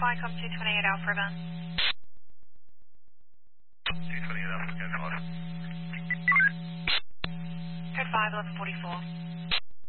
Flycom 228 Alpha River. 228 Alpha, go 5. Code 5, 1144.